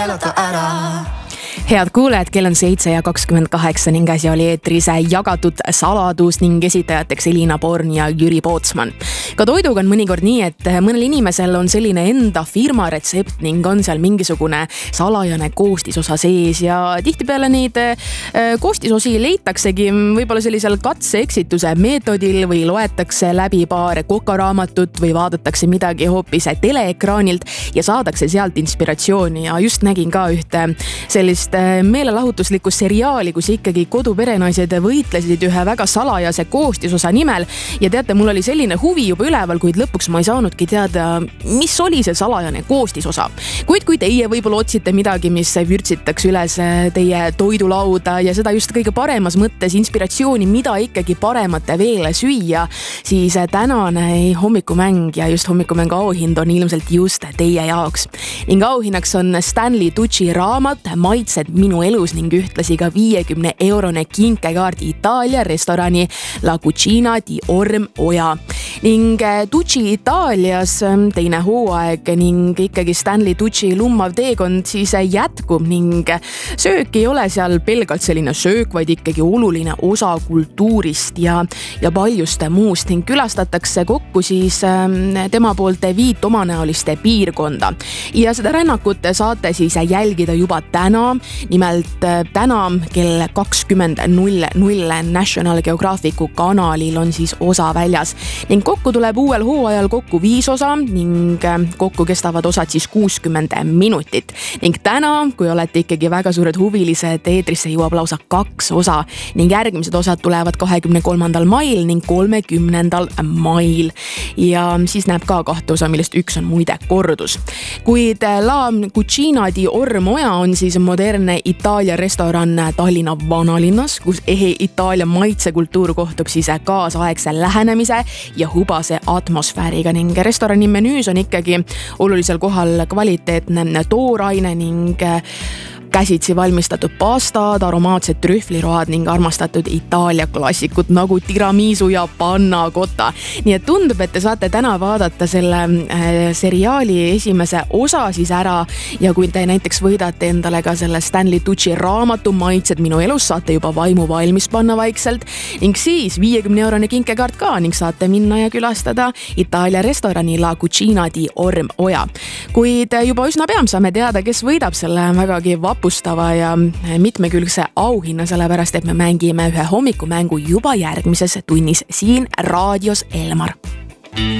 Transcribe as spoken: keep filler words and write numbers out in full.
keelata ära. Head kuulajad, kell on seitse ja kakskümmend kaheksa ning äsja oli eetris jagatud saladus ning esitajateks Elina Born ja Jüri Pootsman. Ka toiduga on mõnikord nii, et mõnel inimesel on selline enda firma retsept ning on seal mingisugune salajane koostisosa sees ja tihtipeale neid koostisosi leitaksegi võib-olla sellisel katse-eksituse meetodil või loetakse läbi paar kokaraamatut või vaadatakse midagi hoopis teleekraanilt ja saadakse sealt inspiratsiooni. Ja just nägin ka ühte sellist meelelahutuslikku seriaali, kus ikkagi koduperenaised võitlesid ühe väga salajase koostisosa nimel ja teate, mul oli selline huvi juba üleval, kuid lõpuks ma ei saanudki teada, mis oli see salajane koostisosa. Kuid kui teie võib-olla otsite midagi, mis vürtsitaks üles teie toidulauda ja seda just kõige paremas mõttes inspiratsiooni, mida ikkagi paremat veel süüa, siis tänane hommikumäng ja just hommikumäng auhind on ilmselt just teie jaoks. Ning auhinnaks on Stanley Tucci raamat Maitsed minu elus ning ühtlasi ka viiekümne eurone kinkekaart Itaalia restorani La Cucina di Orm Oja. Ning Tucci Itaalias teine hooaeg ning ikkagi Stanley Tucci lummav teekond siis jätkub ning söök ei ole seal pelgalt selline söök, vaid ikkagi oluline osa kultuurist ja, ja paljust muust ning külastatakse kokku siis tema poolt viit omanäoliste piirkonda. Ja seda rännakut saate siis jälgida juba täna. Nimelt täna kell kakskümmend null null National Geographicu kanalil on siis osa väljas ning kokku tuleb uuel hooajal kokku viis osa ning kokku kestavad osad siis kuuskümmend minutit. Ning täna, kui olete ikkagi väga suured huvilised, eetrisse jõuab lausa kaks osa ning järgmised osad tulevad kahekümne kolmandal mail ning kolmekümnendal mail. Ja siis näeb ka kahte osa, millest üks on muide kordus. Kuid La Cucina di Orm Oja on siis modernne Itaalia restoran Tallinna vanalinnas, kus ehe Itaalia maitsekultuur kohtub siis kaasaegse lähenemise ja hubase atmosfääriga ning restorani menüüs on ikkagi olulisel kohal kvaliteetne tooraine ning käsitsi valmistatud pastad, aromaatsed trühvliroad ning armastatud Itaalia klassikud nagu tiramisu ja panna cotta. Nii et tundub, et te saate täna vaadata selle seriaali esimese osa siis ära ja kui te näiteks võidate endale ka selle Stanley Tucci raamatu Maitsed minu elus, saate juba vaimu valmis panna vaikselt ning siis viiekümne eurone kinkekaart ka ning saate minna ja külastada Itaalia restorani La Cucina di Orm Oja. Kuid juba üsna peam saame teada, kes võidab selle vägagi vapustava ja mitmekülgse auhinna, sellepärast et me mängime ühe hommikumängu juba järgmises tunnis siin raadios Elmar.